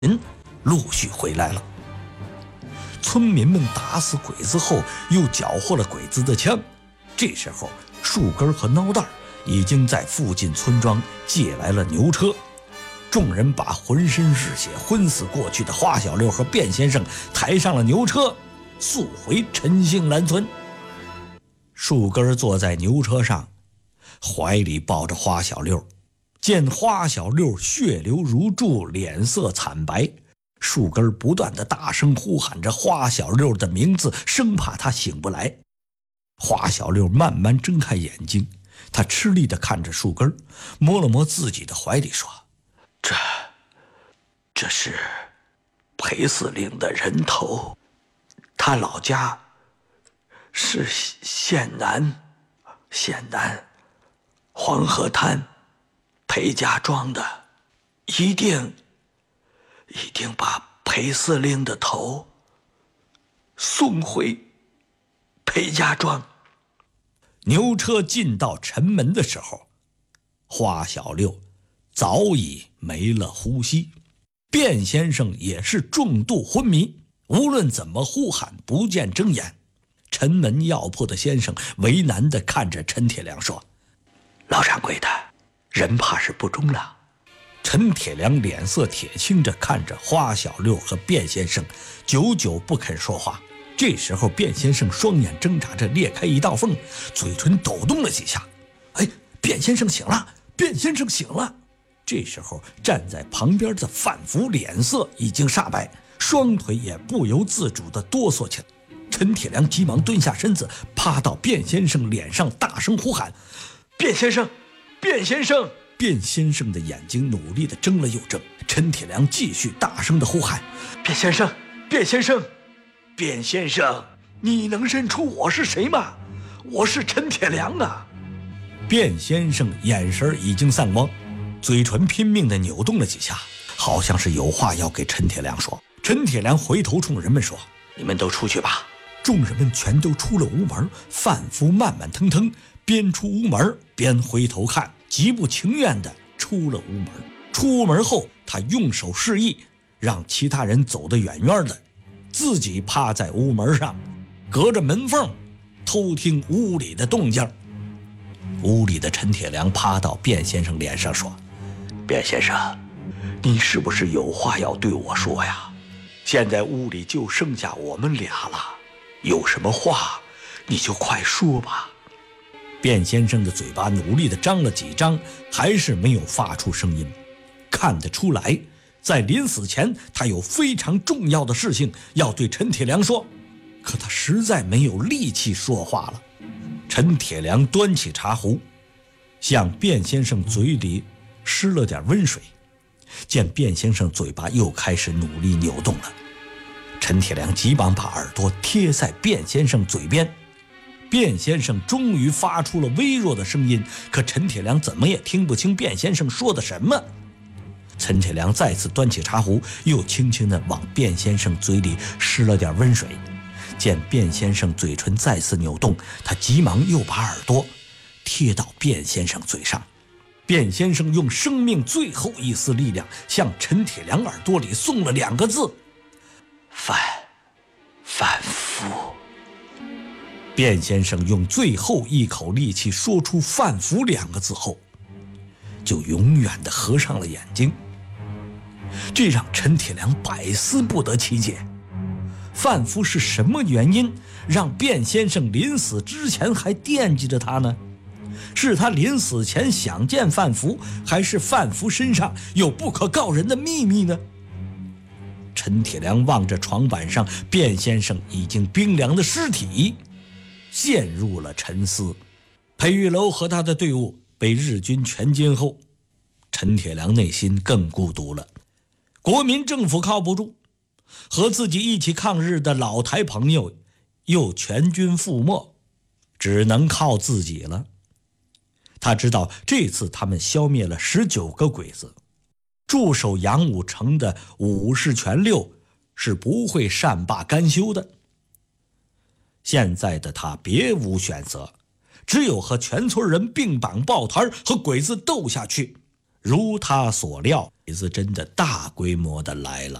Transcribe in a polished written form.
人陆续回来了。村民们打死鬼子后，又缴获了鬼子的枪。这时候，树根和孬蛋已经在附近村庄借来了牛车。众人把浑身是血、昏死过去的花小六和卞先生抬上了牛车，速回陈兴兰村。树根坐在牛车上，怀里抱着花小六，见花小六血流如注，脸色惨白，树根不断地大声呼喊着花小六的名字，生怕他醒不来。花小六慢慢睁开眼睛，他吃力地看着树根，摸了摸自己的怀里说：这是裴司令的人头，他老家是县南黄河滩裴家庄的，一定把裴司令的头送回裴家庄。牛车进到城门的时候，花小六早已没了呼吸，卞先生也是重度昏迷，无论怎么呼喊不见睁眼。城门药铺的先生为难地看着陈铁良说：老掌柜的，人怕是不中了。陈铁良脸色铁青着看着花小六和卞先生，久久不肯说话。这时候卞先生双眼挣扎着裂开一道缝，嘴唇抖动了几下。卞先生醒了，卞先生醒了。这时候站在旁边的范福脸色已经煞白，双腿也不由自主地哆嗦起来。陈铁良急忙蹲下身子，趴到卞先生脸上，大声呼喊：卞先生，卞先生！卞先生的眼睛努力地睁了又睁。陈铁良继续大声地呼喊：卞先生，卞先生，卞先生，你能认出我是谁吗？我是陈铁良啊！卞先生眼神已经散光，嘴唇拼命地扭动了几下，好像是有话要给陈铁良说。陈铁良回头冲人们说：你们都出去吧。众人们全都出了屋门，范福慢慢腾腾边出屋门边回头看，极不情愿地出了屋门。出屋门后，他用手示意让其他人走得远远的，自己趴在屋门上，隔着门缝偷听屋里的动静。屋里的陈铁良趴到卞先生脸上说：卞先生，你是不是有话要对我说呀？现在屋里就剩下我们俩了，有什么话你就快说吧。卞先生的嘴巴努力地张了几张，还是没有发出声音。看得出来，在临死前他有非常重要的事情要对陈铁良说，可他实在没有力气说话了。陈铁良端起茶壶，向卞先生嘴里施了点温水，见卞先生嘴巴又开始努力扭动了，陈铁良急忙把耳朵贴在卞先生嘴边。卞先生终于发出了微弱的声音，可陈铁良怎么也听不清卞先生说的什么。陈铁良再次端起茶壶，又轻轻地往卞先生嘴里施了点温水。见卞先生嘴唇再次扭动，他急忙又把耳朵贴到卞先生嘴上。卞先生用生命最后一丝力量向陈铁良耳朵里送了2个字：范福。卞先生用最后一口力气说出范福2个字后，就永远地合上了眼睛。这让陈铁良百思不得其解，范福是什么原因让卞先生临死之前还惦记着他呢？是他临死前想见范福，还是范福身上有不可告人的秘密呢？陈铁良望着床板上卞先生已经冰凉的尸体，陷入了沉思。裴玉楼和他的队伍被日军全歼后，陈铁良内心更孤独了。国民政府靠不住，和自己一起抗日的老台朋友又全军覆没，只能靠自己了。他知道这次他们消灭了19个鬼子，驻守杨武城的武士全六是不会善罢甘休的。现在的他别无选择，只有和全村人并绑抱团和鬼子斗下去， 如他所料，也是真的大规模的来了。